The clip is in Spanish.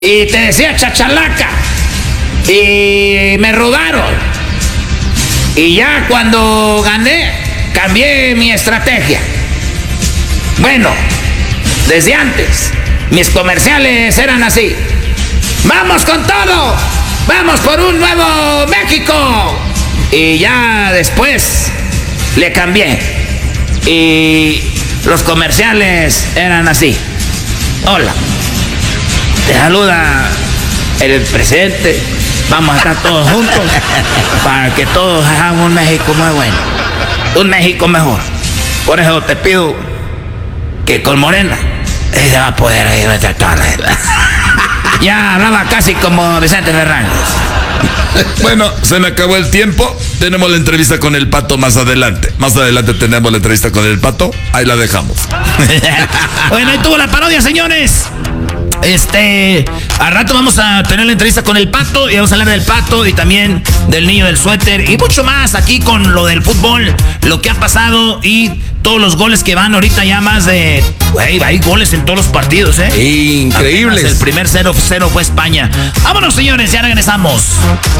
Y te decía chachalaca. Y me robaron. Y ya cuando gané, cambié mi estrategia. Bueno, desde antes, mis comerciales eran así. ¡Vamos con todo! ¡Vamos por un nuevo México! Y ya después le cambié. Y los comerciales eran así. Hola, te saluda el presidente. Vamos a estar todos juntos para que todos hagamos un México muy bueno, un México mejor. Por eso te pido que con Morena se va a poder ir nuestra torre. Ya hablaba casi como Vicente Fernández. Bueno, se me acabó el tiempo. Tenemos la entrevista con el Pato más adelante. Más adelante tenemos la entrevista con el Pato. Ahí la dejamos. Bueno, ahí tuvo la parodia, señores. Al rato vamos a tener la entrevista con el Pato y vamos a hablar del Pato y también del niño del suéter y mucho más aquí con lo del fútbol, lo que ha pasado y todos los goles que van ahorita ya más de... Güey, hay goles en todos los partidos, Increíbles. Apenas el primer 0-0 fue España. Vámonos, señores, ya regresamos.